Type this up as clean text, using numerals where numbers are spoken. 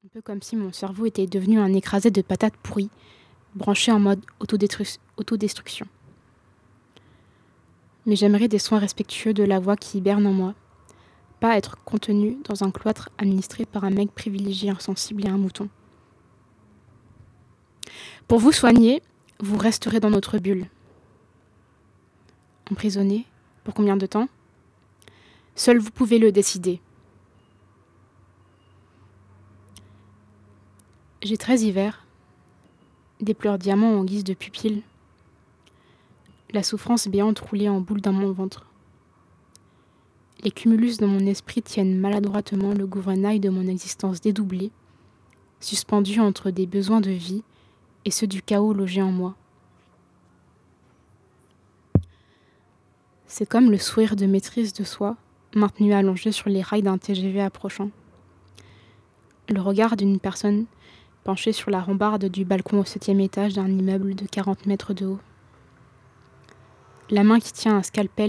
Un peu comme si mon cerveau était devenu un écrasé de patates pourries, branché en mode autodestruction. Mais j'aimerais des soins respectueux de la voix qui hiberne en moi, pas être contenu dans un cloître administré par un mec privilégié insensible et un mouton. Pour vous soigner, vous resterez dans notre bulle. Emprisonné, pour combien de temps ? Seul vous pouvez le décider. J'ai 13 hivers, des pleurs diamants en guise de pupilles, la souffrance béante roulée en boule dans mon ventre. Les cumulus de mon esprit tiennent maladroitement le gouvernail de mon existence dédoublée, suspendu entre des besoins de vie et ceux du chaos logé en moi. C'est comme le sourire de maîtrise de soi, maintenu allongé sur les rails d'un TGV approchant. Le regard d'une personne penchée sur la rambarde du balcon au 7e étage d'un immeuble de 40 mètres de haut. La main qui tient un scalpel